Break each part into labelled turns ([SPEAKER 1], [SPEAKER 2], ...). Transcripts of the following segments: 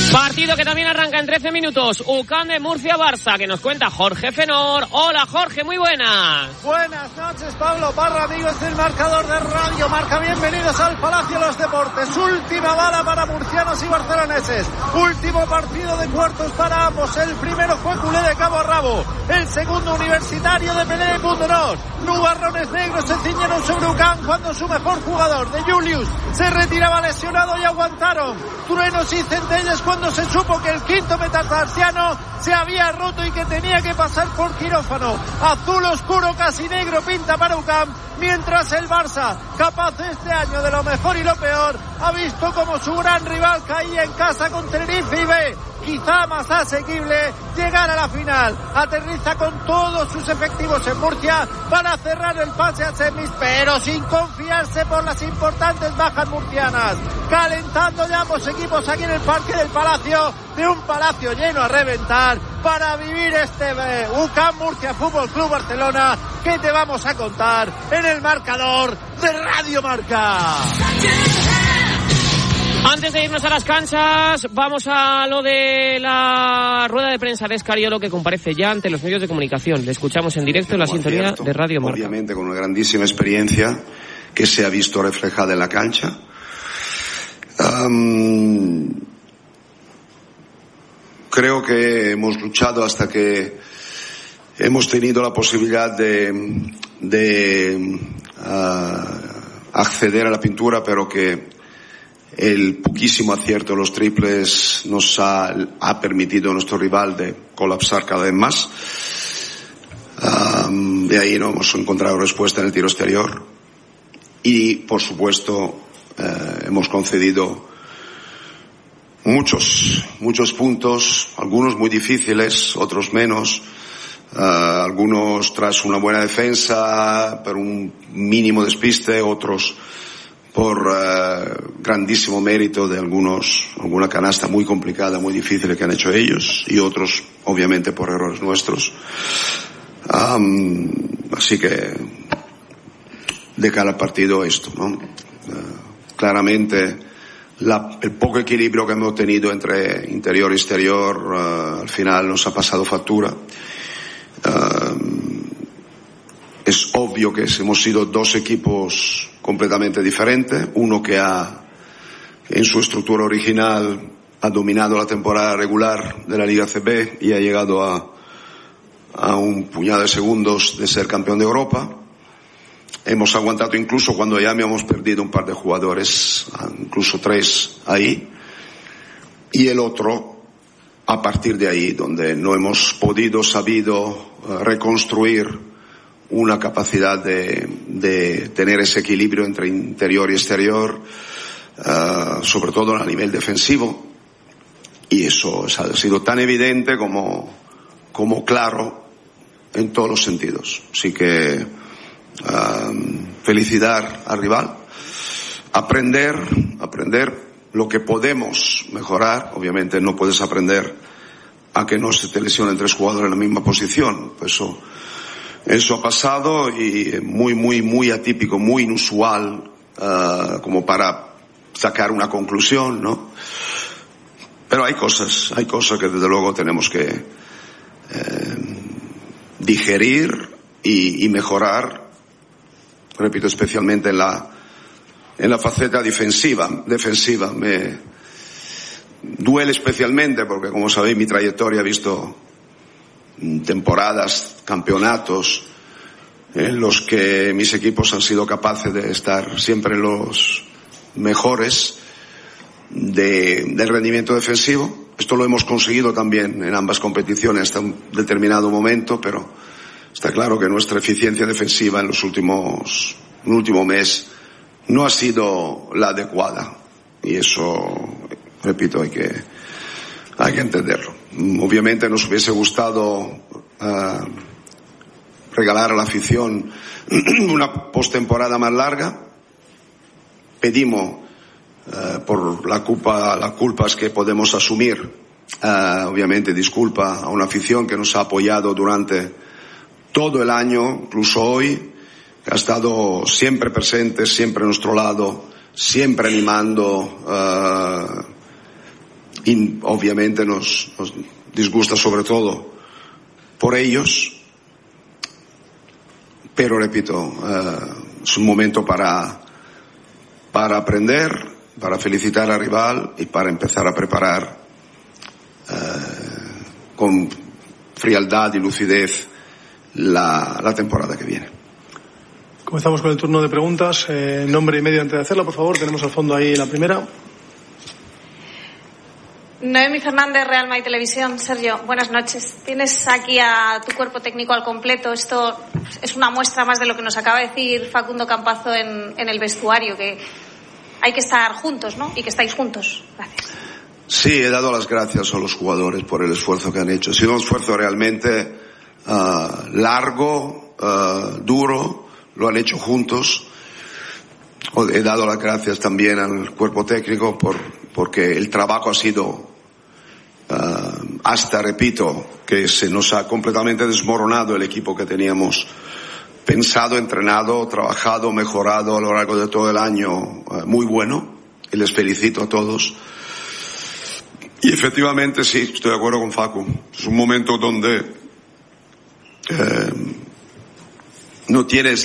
[SPEAKER 1] Partido que también arranca en 13 minutos. UCAM de Murcia-Barça, que nos cuenta Jorge Fenor. Hola Jorge, muy buenas.
[SPEAKER 2] Buenas noches Pablo Parra, amigos del marcador de Radio Marca. Bienvenidos al Palacio de los Deportes. Última bala para murcianos y barceloneses. Último partido de cuartos para ambos. El primero fue culé de cabo a rabo. El segundo Universitario de Pelé de Punderós. Nubarrones negros se ciñeron sobre UCAM cuando su mejor jugador, de Julius, se retiraba lesionado y aguantaron. Truenos y centellas cuando se supo que el quinto metatarsiano se había roto y que tenía que pasar por quirófano. Azul oscuro, casi negro, pinta para UCAM, mientras el Barça, capaz este año de lo mejor y lo peor, ha visto como su gran rival caía en casa con Tenerife y ve, quizá más asequible, llegar a la final. Aterriza con todos sus efectivos en Murcia para cerrar el pase a semis, pero sin confiarse por las importantes bajas murcianas. Calentando ya ambos equipos aquí en el Parque del Palacio, de un palacio lleno a reventar, para vivir este UCAM Murcia Fútbol Club Barcelona que te vamos a contar en el marcador de Radio Marca.
[SPEAKER 1] Antes de irnos a las canchas, vamos a lo de la rueda de prensa de Escariolo, que comparece ya ante los medios de comunicación. Le escuchamos en directo en la sintonía de Radio Marca.
[SPEAKER 3] Obviamente con una grandísima experiencia que se ha visto reflejada en la cancha. Creo que hemos luchado hasta que hemos tenido la posibilidad de acceder a la pintura, pero que el poquísimo acierto de los triples nos ha permitido a nuestro rival de colapsar cada vez más. De ahí no hemos encontrado respuesta en el tiro exterior y, por supuesto, hemos concedido muchos puntos, algunos muy difíciles, otros menos, algunos tras una buena defensa, por un mínimo despiste, otros por grandísimo mérito de alguna canasta muy complicada, muy difícil que han hecho ellos, y otros obviamente por errores nuestros. Así que de cara al partido esto, ¿no? Claramente el poco equilibrio que hemos tenido entre interior y exterior al final nos ha pasado factura. Es obvio que hemos sido dos equipos completamente diferentes, uno que en su estructura original ha dominado la temporada regular de la Liga CB y ha llegado a un puñado de segundos de ser campeón de Europa. Hemos aguantado incluso cuando ya habíamos perdido un par de jugadores, incluso 3 ahí, y el otro a partir de ahí, donde no hemos sabido reconstruir una capacidad de tener ese equilibrio entre interior y exterior, sobre todo a nivel defensivo, y eso ha sido tan evidente como claro en todos los sentidos. Así que felicidad al rival, aprender lo que podemos mejorar. Obviamente no puedes aprender a que no se te lesionen 3 jugadores en la misma posición, pues eso ha pasado, y muy atípico, muy inusual, como para sacar una conclusión, ¿no? Pero hay cosas que desde luego tenemos que digerir y mejorar, repito, especialmente en la faceta defensiva. Me duele especialmente porque, como sabéis, mi trayectoria ha visto temporadas, campeonatos en los que mis equipos han sido capaces de estar siempre en los mejores del rendimiento defensivo. Esto lo hemos conseguido también en ambas competiciones hasta un determinado momento, pero está claro que nuestra eficiencia defensiva en el último mes no ha sido la adecuada, y eso, repito, hay que entenderlo. Obviamente nos hubiese gustado regalar a la afición una postemporada más larga. Pedimos por las culpas que podemos asumir, obviamente disculpa a una afición que nos ha apoyado durante todo el año, incluso hoy, que ha estado siempre presente, siempre a nuestro lado, siempre animando, Y obviamente nos disgusta sobre todo por ellos, pero repito, es un momento para aprender, para felicitar al rival y para empezar a preparar con frialdad y lucidez la temporada que viene.
[SPEAKER 4] Comenzamos con el turno de preguntas. Nombre y medio antes de hacerla, por favor. Tenemos al fondo ahí la primera.
[SPEAKER 5] Noemi Fernández, Real Madrid Televisión. Sergio, buenas noches. Tienes aquí a tu cuerpo técnico al completo. Esto es una muestra más de lo que nos acaba de decir Facundo Campazo en el vestuario, que hay que estar juntos, ¿no? Y que estáis juntos. Gracias.
[SPEAKER 3] Sí, he dado las gracias a los jugadores por el esfuerzo que han hecho. Ha sido un esfuerzo realmente largo, duro. Lo han hecho juntos. He dado las gracias también al cuerpo técnico porque el trabajo ha sido hasta, repito, que se nos ha completamente desmoronado el equipo que teníamos pensado, entrenado, trabajado, mejorado a lo largo de todo el año, muy bueno, y les felicito a todos. Y efectivamente sí, estoy de acuerdo con Facu, es un momento donde no tienes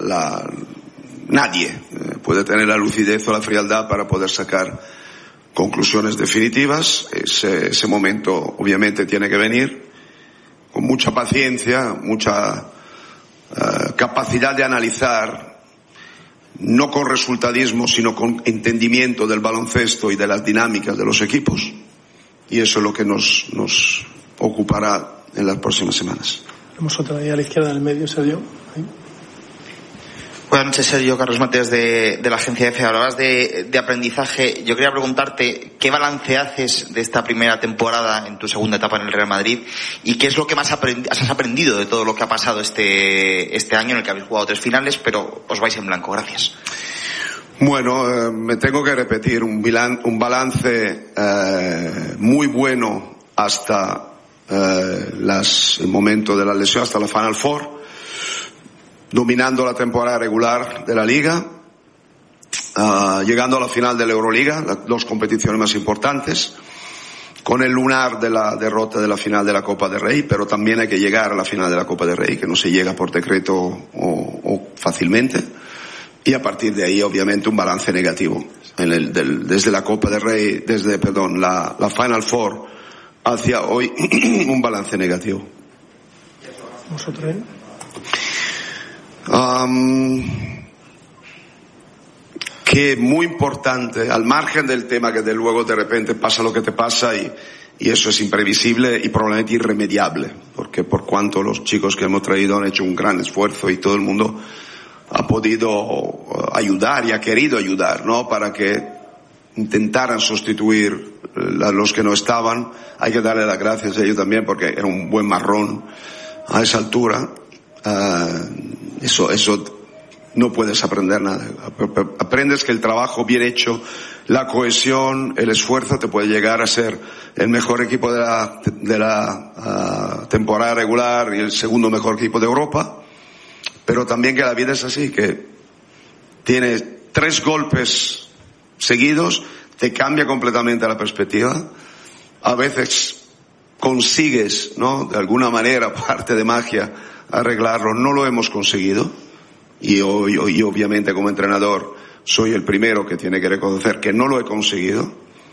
[SPEAKER 3] nadie puede tener la lucidez o la frialdad para poder sacar conclusiones definitivas. Ese momento obviamente tiene que venir con mucha paciencia, mucha capacidad de analizar, no con resultadismo, sino con entendimiento del baloncesto y de las dinámicas de los equipos. Y eso es lo que nos ocupará en las próximas semanas.
[SPEAKER 4] Tenemos otra ahí a la izquierda del medio, Sergio. Ahí.
[SPEAKER 6] Buenas noches, Sergio. Carlos Mateas de la agencia EFE. Hablabas de aprendizaje. Yo quería preguntarte qué balance haces de esta primera temporada en tu segunda etapa en el Real Madrid y qué es lo que más has aprendido de todo lo que ha pasado este año en el que habéis jugado 3 finales, pero os vais en blanco. Gracias.
[SPEAKER 3] Bueno, me tengo que repetir un balance muy bueno hasta el momento de la lesión, hasta la Final Four. Dominando la temporada regular de la Liga, llegando a la final de la Euroliga, las 2 competiciones más importantes, con el lunar de la derrota de la final de la Copa del Rey, pero también hay que llegar a la final de la Copa del Rey, que no se llega por decreto o fácilmente, y a partir de ahí obviamente un balance negativo, desde la Copa del Rey, la Final Four hacia hoy, un balance negativo.
[SPEAKER 4] ¿Vosotros?
[SPEAKER 3] Que muy importante, al margen del tema que de luego de repente pasa lo que te pasa y eso es imprevisible y probablemente irremediable, porque por cuanto los chicos que hemos traído han hecho un gran esfuerzo y todo el mundo ha podido ayudar y ha querido ayudar, ¿no? Para que intentaran sustituir a los que no estaban. Hay que darle las gracias a ellos también porque era un buen marrón a esa altura. Eso no puedes aprender nada. Aprendes que el trabajo bien hecho, la cohesión, el esfuerzo te puede llegar a ser el mejor equipo de la temporada regular y el segundo mejor equipo de Europa, pero también que la vida es así, que tienes 3 golpes seguidos, te cambia completamente la perspectiva. A veces consigues, ¿no? De alguna manera, parte de magia, arreglarlo. No lo hemos conseguido y obviamente como entrenador soy el primero que tiene que reconocer que no lo he conseguido,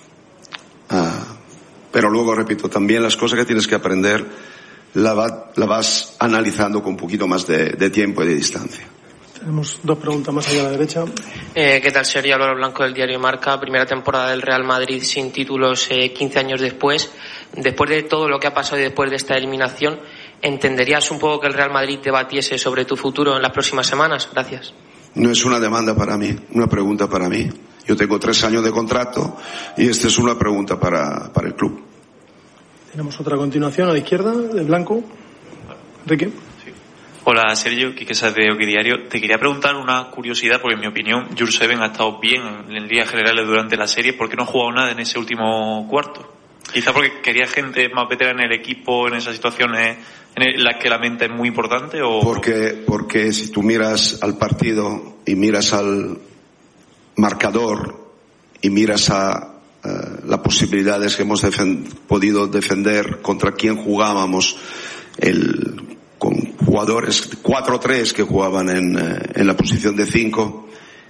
[SPEAKER 3] pero luego repito, también las cosas que tienes que aprender la vas analizando con un poquito más de tiempo y de distancia.
[SPEAKER 4] Tenemos 2 preguntas más allá a la derecha.
[SPEAKER 7] ¿Qué tal, Sergio? Álvaro Blanco del diario Marca. Primera temporada del Real Madrid sin títulos 15 años después. Después de todo lo que ha pasado y después de esta eliminación, ¿entenderías un poco que el Real Madrid debatiese sobre tu futuro en las próximas semanas? Gracias.
[SPEAKER 3] No es una demanda para mí, una pregunta para mí. Yo tengo 3 años de contrato y esta es una pregunta para el club.
[SPEAKER 4] Tenemos otra a continuación a la izquierda, de Blanco. Enrique.
[SPEAKER 8] Hola, Sergio, Quique Sáez de Hockey Diario. Te quería preguntar una curiosidad, porque en mi opinión Jurseven ha estado bien en líneas generales durante la serie. ¿Por qué no ha jugado nada en ese último cuarto? Quizá porque quería gente más veterana en el equipo en esas situaciones en las que la mente es muy importante, o...
[SPEAKER 3] Porque si tú miras al partido y miras al marcador y miras a las posibilidades que hemos podido defender contra quien jugábamos, con jugadores 4-3 que jugaban en la posición de 5,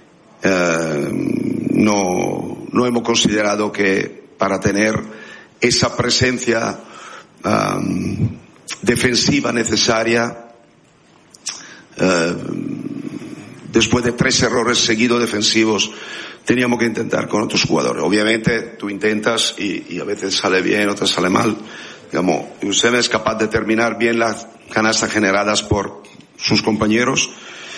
[SPEAKER 3] no hemos considerado que para tener esa presencia defensiva necesaria, después de 3 errores seguidos defensivos, teníamos que intentar con otros jugadores. Obviamente tú intentas y a veces sale bien, otras sale mal. Digamos, Eusebio es capaz de terminar bien las canastas generadas por sus compañeros.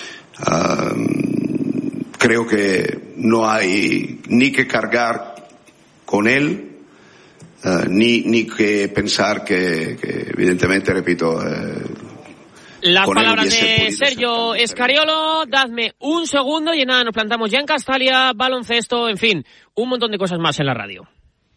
[SPEAKER 3] Creo que no hay ni que cargar con él, ni que pensar que evidentemente, repito,
[SPEAKER 1] las palabras de Sergio Scariolo. Dadme un segundo y nada, nos plantamos ya en Castalia, baloncesto, en fin, un montón de cosas más en la radio.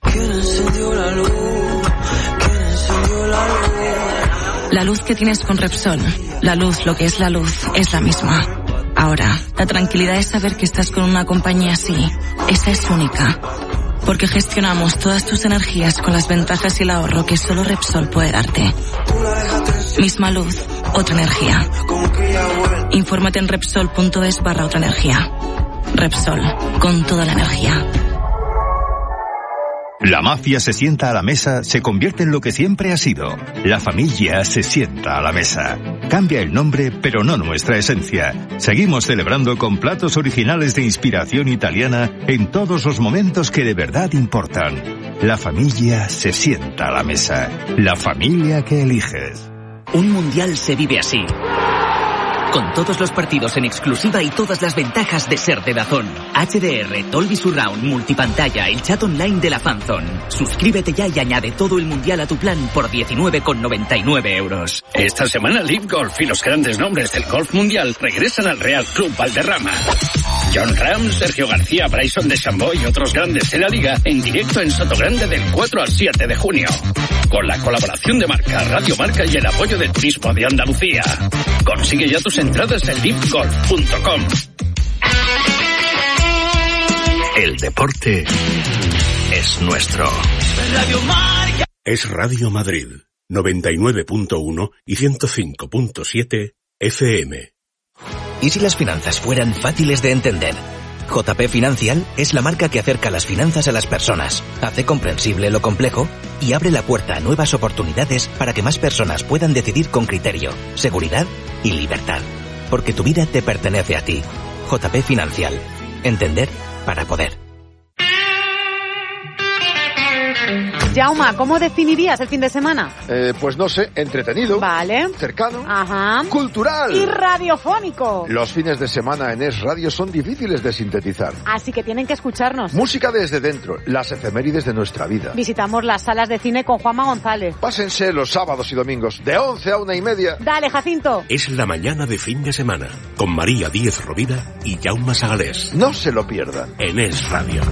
[SPEAKER 9] La luz que tienes con Repsol, la luz, lo que es la luz, es la misma. Ahora, la tranquilidad es saber que estás con una compañía así. Esa es única. Porque gestionamos todas tus energías con las ventajas y el ahorro que solo Repsol puede darte. Misma luz, otra energía. Infórmate en Repsol.es/otra energía. Repsol, con toda la energía.
[SPEAKER 10] La mafia se sienta a la mesa, se convierte en lo que siempre ha sido. La familia se sienta a la mesa. Cambia el nombre, pero no nuestra esencia. Seguimos celebrando con platos originales de inspiración italiana en todos los momentos que de verdad importan. La familia se sienta a la mesa. La familia que eliges.
[SPEAKER 11] Un mundial se vive así. Con todos los partidos en exclusiva y todas las ventajas de ser de DAZN. HDR, Dolby Surround, multipantalla, el chat online de la Fanzone. Suscríbete ya y añade todo el mundial a tu plan por 19,99 euros.
[SPEAKER 12] Esta semana Live Golf y los grandes nombres del golf mundial regresan al Real Club Valderrama. John Ram, Sergio García, Bryson DeChambeau y otros grandes de la liga en directo en Sotogrande del 4 al 7 de junio. Con la colaboración de Marca, Radio Marca y el apoyo de Turismo de Andalucía. Consigue ya tus entradas en livegolf.com.
[SPEAKER 13] El deporte es nuestro. Es Radio Madrid, 99.1 y 105.7 FM.
[SPEAKER 14] ¿Y si las finanzas fueran fáciles de entender? JP Financial es la marca que acerca las finanzas a las personas, hace comprensible lo complejo y abre la puerta a nuevas oportunidades para que más personas puedan decidir con criterio, seguridad y libertad. Porque tu vida te pertenece a ti. JP Financial. Entender para poder.
[SPEAKER 15] Jauma, ¿cómo definirías el fin de semana?
[SPEAKER 16] Pues no sé, entretenido.
[SPEAKER 15] Vale.
[SPEAKER 16] Cercano.
[SPEAKER 15] Ajá.
[SPEAKER 16] Cultural.
[SPEAKER 15] Y radiofónico.
[SPEAKER 16] Los fines de semana en Es Radio son difíciles de sintetizar.
[SPEAKER 15] Así que tienen que escucharnos.
[SPEAKER 16] Música desde dentro, las efemérides de nuestra vida.
[SPEAKER 15] Visitamos las salas de cine con Juanma González.
[SPEAKER 16] Pásense los sábados y domingos, de 11 a 1:30.
[SPEAKER 15] Dale, Jacinto.
[SPEAKER 13] Es la mañana de fin de semana, con María Díez Rovira y Jaume Sagalés.
[SPEAKER 16] No se lo pierdan.
[SPEAKER 13] En Es Radio.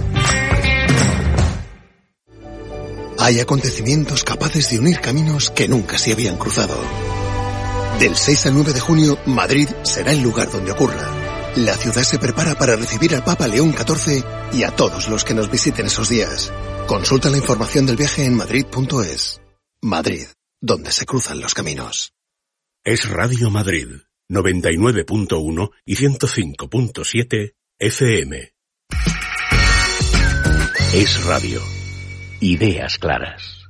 [SPEAKER 17] Hay acontecimientos capaces de unir caminos que nunca se habían cruzado. Del 6 al 9 de junio, Madrid será el lugar donde ocurra. La ciudad se prepara para recibir al Papa León XIV y a todos los que nos visiten esos días. Consulta la información del viaje en madrid.es. Madrid, donde se cruzan los caminos.
[SPEAKER 13] Es Radio Madrid, 99.1 y 105.7 FM. Es Radio. Ideas claras.